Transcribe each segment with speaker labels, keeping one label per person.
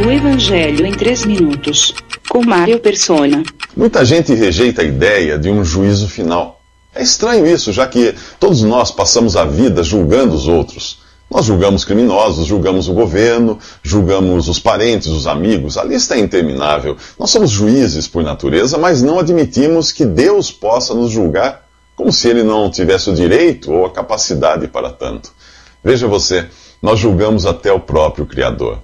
Speaker 1: O Evangelho em 3 minutos, com Mário Persona.
Speaker 2: Muita gente rejeita a ideia de um juízo final. É estranho isso, já que todos nós passamos a vida julgando os outros. Nós julgamos criminosos, julgamos o governo, julgamos os parentes, os amigos, a lista é interminável. Nós somos juízes por natureza, mas não admitimos que Deus possa nos julgar, como se Ele não tivesse o direito ou a capacidade para tanto. Veja você, nós julgamos até o próprio Criador.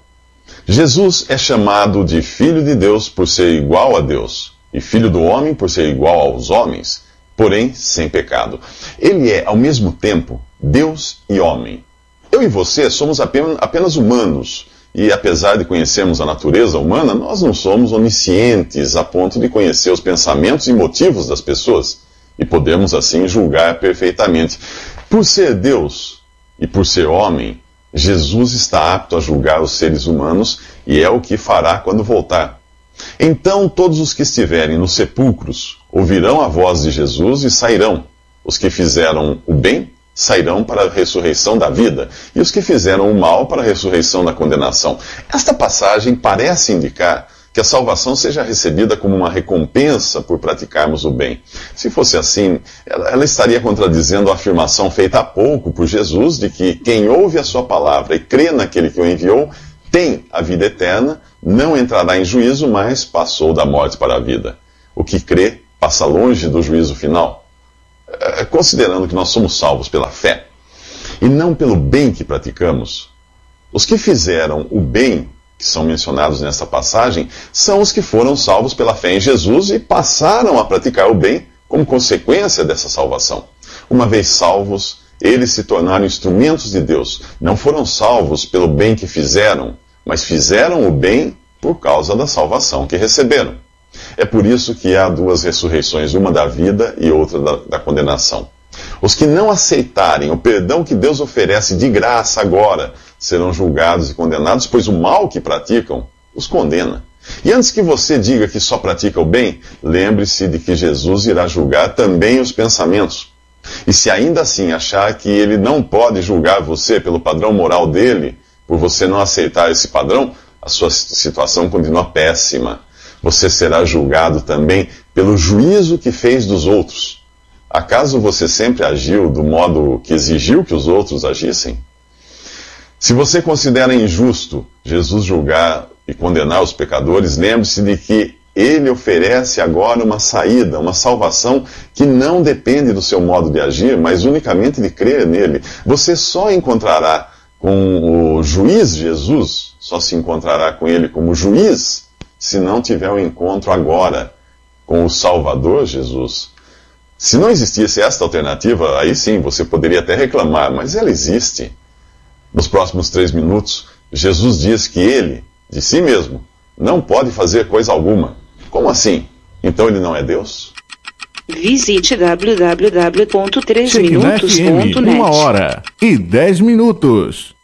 Speaker 2: Jesus é chamado de Filho de Deus por ser igual a Deus, e Filho do homem por ser igual aos homens, porém sem pecado. Ele é, ao mesmo tempo, Deus e homem. Eu e você somos apenas humanos, e apesar de conhecermos a natureza humana, nós não somos oniscientes a ponto de conhecer os pensamentos e motivos das pessoas, e podemos assim julgar perfeitamente. Por ser Deus e por ser homem, Jesus está apto a julgar os seres humanos, e é o que fará quando voltar. Então todos os que estiverem nos sepulcros ouvirão a voz de Jesus e sairão. Os que fizeram o bem sairão para a ressurreição da vida, e os que fizeram o mal para a ressurreição da condenação. Esta passagem parece indicar que a salvação seja recebida como uma recompensa por praticarmos o bem. Se fosse assim, ela estaria contradizendo a afirmação feita há pouco por Jesus de que quem ouve a sua palavra e crê naquele que o enviou tem a vida eterna, não entrará em juízo, mas passou da morte para a vida. O que crê passa longe do juízo final. Considerando que nós somos salvos pela fé e não pelo bem que praticamos, os que fizeram o bem, que são mencionados nesta passagem, são os que foram salvos pela fé em Jesus e passaram a praticar o bem como consequência dessa salvação. Uma vez salvos, eles se tornaram instrumentos de Deus. Não foram salvos pelo bem que fizeram, mas fizeram o bem por causa da salvação que receberam. É por isso que há duas ressurreições, uma da vida e outra da condenação. Os que não aceitarem o perdão que Deus oferece de graça agora serão julgados e condenados, pois o mal que praticam os condena. E antes que você diga que só pratica o bem, lembre-se de que Jesus irá julgar também os pensamentos. E se ainda assim achar que ele não pode julgar você pelo padrão moral dele, por você não aceitar esse padrão, a sua situação continua péssima. Você será julgado também pelo juízo que fez dos outros. Acaso você sempre agiu do modo que exigiu que os outros agissem? Se você considera injusto Jesus julgar e condenar os pecadores, lembre-se de que ele oferece agora uma saída, uma salvação que não depende do seu modo de agir, mas unicamente de crer nele. Você só encontrará com o juiz Jesus, só se encontrará com ele como juiz, se não tiver um encontro agora com o Salvador Jesus. Se não existisse esta alternativa, aí sim, você poderia até reclamar, mas ela existe. Nos próximos 3 minutos, Jesus diz que ele, de si mesmo, não pode fazer coisa alguma. Como assim? Então ele não é Deus?
Speaker 1: Visite www.3minutos.net.
Speaker 3: 1 hora e 10 minutos.